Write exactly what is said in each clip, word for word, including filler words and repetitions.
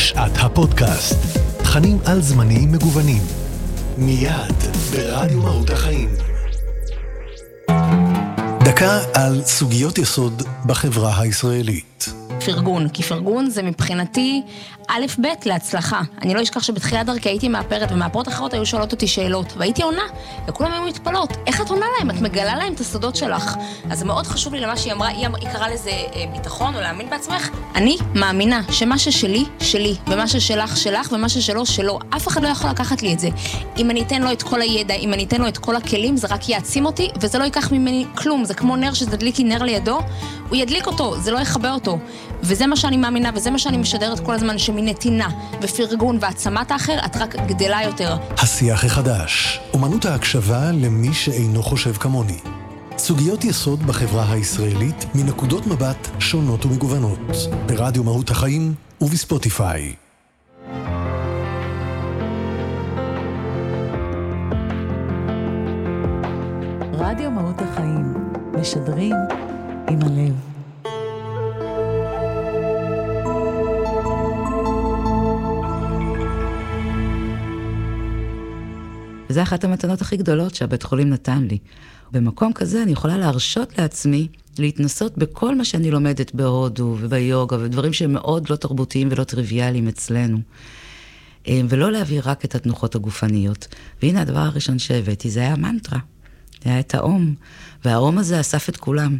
שעת הפודקאסט. תכנים על זמנים מגוונים. מיד ברדיו מהות החיים. דקה על סוגיות יסוד בחברה הישראלית. פרגון, כי פרגון זה מבחינתי א' ב' להצלחה. אני לא אשכח שבתחילת דרכי הייתי מאפרת, ומאפרות אחרות היו שואלות אותי שאלות, והייתי עונה, וכולם היו מתפלות. איך את עונה להם? את מגלה להם את הסודות שלך. אז זה מאוד חשוב לי למה שהיא אמרה, היא, היא קראה לזה אה, ביטחון או להאמין בעצמך. אני מאמינה שמה ששלי, שלי, ומה ששלך, שלך, ומה ששלו, שלו. אף אחד לא יכול לקחת לי את זה. אם אני אתן לו את כל הידע, אם אני אתן לו את כל הכלים, זה רק יעצים אותי, וזה לא ייקח ממני כלום. זה כמו נר שתדליקי נר לידו, הוא ידליק אותו, זה לא יחבא אותו. וזה מה שאני מאמינה, וזה מה שאני משדרת כל הזמן, שמנתינה ופרגון והעצמת האחר, את רק גדלה יותר. השיח החדש, אומנות ההקשבה למי שאינו חושב כמוני. סוגיות יסוד בחברה הישראלית מנקודות מבט שונות ומגוונות. ברדיו מהות החיים ובספוטיפיי. רדיו מהות החיים, משדרים עם הלב. וזה אחת המתנות הכי גדולות שהבית חולים נתן לי. במקום כזה אני יכולה להרשות לעצמי להתנסות בכל מה שאני לומדת בהודו וביוגה, ודברים שהם מאוד לא תרבותיים ולא טריוויאליים אצלנו. ולא להביא רק את התנוחות הגופניות. והנה הדבר הראשון שהבאתי, זה היה מנטרה. זה היה את האום, והאום הזה אסף את כולם.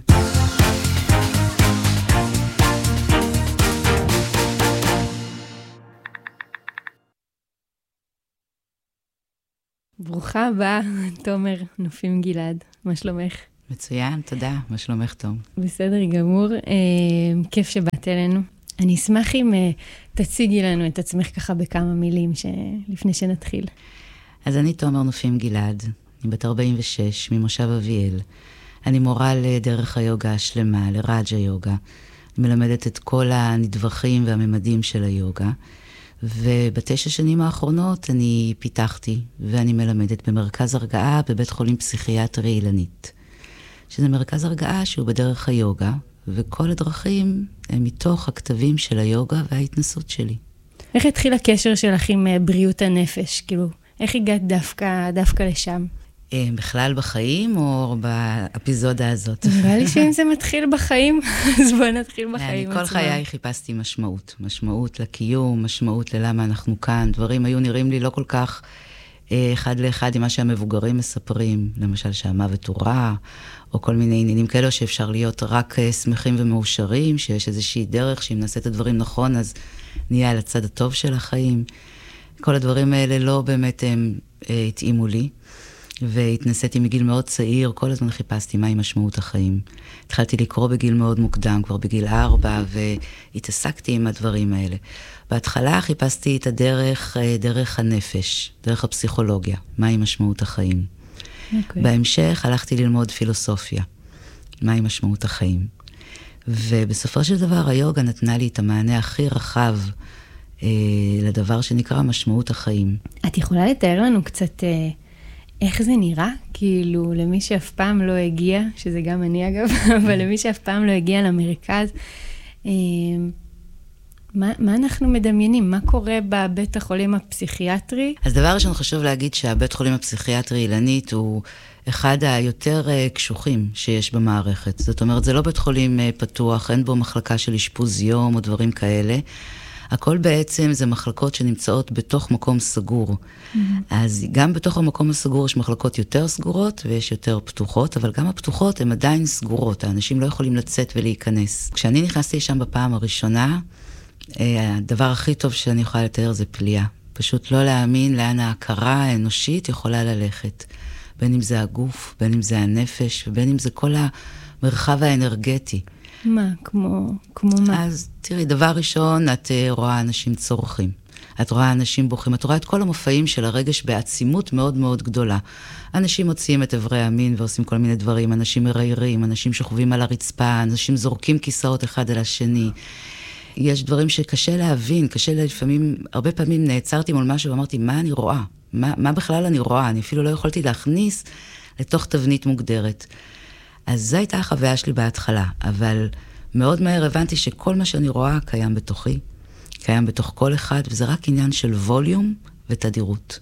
ברוכה הבאה, תומר, נופים גלעד. מה שלומך? מצוין, תודה. מה שלומך, תום? בסדר גמור. אה, כיף שבאת אלינו. אני אשמח אם אה, תציגי לנו את עצמך ככה בכמה מילים ש... לפני שנתחיל. אז אני תומר נופים גלעד. אני בת ארבעים ושש, ממושב אביאל. אני מורה לדרך היוגה השלמה, לראג'ה יוגה. אני מלמדת את כל הנדבכים והממדים של היוגה. ובתשע שנים האחרונות אני פיתחתי ואני מלמדת במרכז הרגעה בבית חולים פסיכיאטרי אילנית. שזה מרכז הרגעה שהוא בדרך היוגה, וכל הדרכים הם מתוך הכתבים של היוגה וההתנסות שלי. איך התחיל הקשר שלך עם בריאות הנפש? כאילו, איך הגעת דווקא, דווקא לשם? בכלל בחיים או באפיזודה הזאת? נראה לי שאם זה מתחיל בחיים, אז בוא נתחיל בחיים עצמם. כל חיי חיפשתי משמעות, משמעות לקיום, משמעות ללמה אנחנו כאן. דברים היו נראים לי לא כל כך אחד לאחד עם מה שהמבוגרים מספרים, למשל שהמוות הוא רע, או כל מיני עניינים כאלו שאפשר להיות רק שמחים ומאושרים, שיש איזושהי דרך שאם נעשה את הדברים נכון, אז נהיה על הצד הטוב של החיים. כל הדברים האלה לא באמת הם התאימו לי. והתנסיתי מגיל מאוד צעיר, כל הזמן חיפשתי מהי משמעות החיים. התחלתי לקרוא בגיל מאוד מוקדם, כבר בגיל ארבע, והתעסקתי עם הדברים האלה. בהתחלה חיפשתי את הדרך, דרך הנפש, דרך הפסיכולוגיה, מהי משמעות החיים. Okay. בהמשך הלכתי ללמוד פילוסופיה, מהי משמעות החיים. ובסופו של דבר היוגה נתנה לי את המענה הכי רחב אה, לדבר שנקרא משמעות החיים. את יכולה לתאר לנו קצת... אה... איך זה נראה? כאילו, למי שאף פעם לא הגיע, שזה גם אני אגב, אבל למי שאף פעם לא הגיע למרכז, מה, מה אנחנו מדמיינים? מה קורה בבית החולים הפסיכיאטרי? אז דבר ראשון חשוב להגיד שהבית חולים הפסיכיאטרי אילנית הוא אחד היותר קשוחים שיש במערכת. זאת אומרת, זה לא בית חולים פתוח, אין בו מחלקה של אשפוז יום או דברים כאלה. הכל בעצם זה מחלקות שנמצאות בתוך מקום סגור. Mm-hmm. אז גם בתוך המקום הסגור יש מחלקות יותר סגורות ויש יותר פתוחות, אבל גם הפתוחות הן עדיין סגורות. האנשים לא יכולים לצאת ולהיכנס. כשאני נכנסתי שם בפעם הראשונה, הדבר הכי טוב שאני יכולה לתאר זה פליאה. פשוט לא להאמין לאן ההכרה האנושית יכולה ללכת. בין אם זה הגוף, בין אם זה הנפש, ובין אם זה כל המרחב האנרגטי. מה? כמו, כמו מה? אז תראי, דבר ראשון, את רואה אנשים צורכים. את רואה אנשים בוכים. את רואה את כל המופעים של הרגש בעצימות מאוד מאוד גדולה. אנשים מוציאים את עברי המין ועושים כל מיני דברים. אנשים מריירים, אנשים שוכבים על הרצפה, אנשים זורקים כיסאות אחד על השני. יש דברים שקשה להבין, קשה לפעמים, הרבה פעמים נעצרתי מול משהו ואמרתי, מה אני רואה? מה, מה בכלל אני רואה? אני אפילו לא יכולתי להכניס לתוך תבנית מוגדרת. אז זו הייתה החוויה שלי בהתחלה, אבל מאוד מהר הבנתי שכל מה שאני רואה קיים בתוכי. קיים בתוך כל אחד, וזה רק עניין של ווליום ותדירות.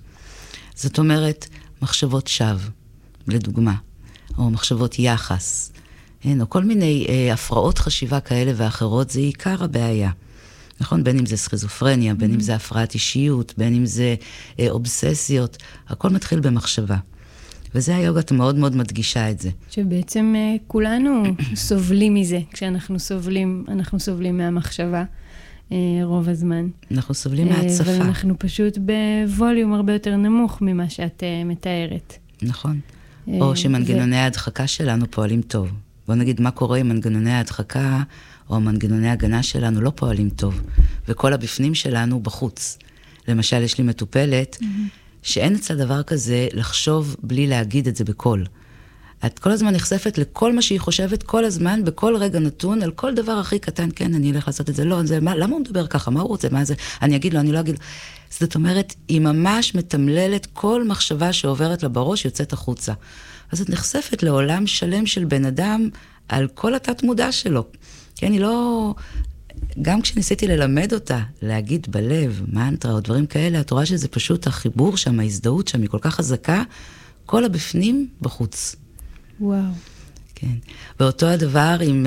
זאת אומרת, מחשבות שווא, לדוגמה, או מחשבות יחס, אין, או כל מיני אה, הפרעות חשיבה כאלה ואחרות, זה עיקר הבעיה. נכון? בין אם זה סכיזופרניה, בין אם זה הפרעת אישיות, בין אם זה אה, אובססיות, הכל מתחיל במחשבה. וזה היוגה מאוד מאוד מדגישה את זה. שבעצם אה, כולנו סובלים מזה, כשאנחנו סובלים, אנחנו סובלים מהמחשבה אה, רוב הזמן. אנחנו סובלים מהצפה. אבל אנחנו פשוט בווליום הרבה יותר נמוך ממה שאת אה, מתארת. נכון. אה, או שמנגנוני ו... ההדחקה שלנו פועלים טוב. בוא נגיד מה קורה עם מנגנוני ההדחקה, או מנגנוני ההגנה שלנו לא פועלים טוב, וכל הבפנים שלנו בחוץ. למשל, יש לי מטופלת, mm-hmm. שאין אצלה דבר כזה לחשוב בלי להגיד את זה בקול. את כל הזמן נחשפת לכל מה שהיא חושבת, כל הזמן, בכל רגע נתון, על כל דבר הכי קטן, כן, אני אלך לעשות את זה, לא, זה, מה, למה הוא מדבר ככה, מה הוא רוצה, מה זה, אני אגיד לו, אני לא אגיד לו. זאת אומרת, היא ממש מתמללת כל מחשבה שעוברת לה בראש, יוצאת החוצה. אז את נחשפת לעולם שלם של בן אדם, על כל התת מודע שלו. כן, היא לא... גם כשניסיתי ללמד אותה, להגיד בלב, מנטרה או דברים כאלה, את רואה שזה פשוט החיבור שם, ההזדהות שם היא כל כך חזקה, כל הבפנים בחוץ. וואו. כן. ואותו הדבר עם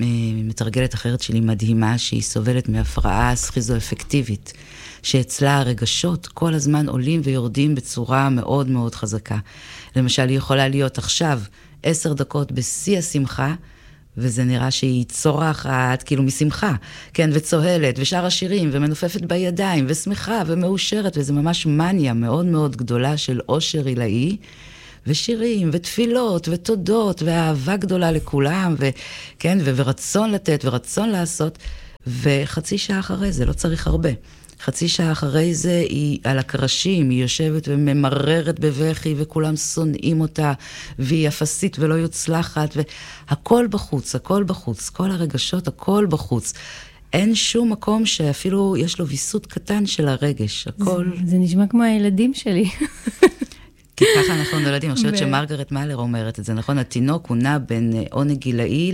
מתרגלת אחרת שלי מדהימה, שהיא סובלת מהפרעה סכיזו-אפקטיבית, שאצלה הרגשות כל הזמן עולים ויורדים בצורה מאוד מאוד חזקה. למשל, היא יכולה להיות עכשיו עשר דקות בשיא השמחה, וזה נראה שהיא צורחת, כאילו משמחה, כן, וצוהלת, ושר השירים, ומנופפת בידיים, ושמחה, ומאושרת, וזה ממש מניה מאוד מאוד גדולה של אושר עילאי, ושירים, ותפילות, ותודות, ואהבה גדולה לכולם, וכן, ורצון לתת, ורצון לעשות, וחצי שעה אחרי זה, לא צריך הרבה. חצי שעה אחרי זה היא על הקרשים, היא יושבת וממררת בבכי, וכולם שונאים אותה, והיא אפסית ולא יוצלחת, והכל בחוץ, הכל בחוץ, כל הרגשות, הכל בחוץ. אין שום מקום שאפילו יש לו ויסות קטן של הרגש, הכל... זה, זה נשמע כמו הילדים שלי. כי ככה אנחנו נולדים, אני חושבת שמרגרט מאלר אומרת את זה, נכון? התינוק הוא נע בין עונג גילאי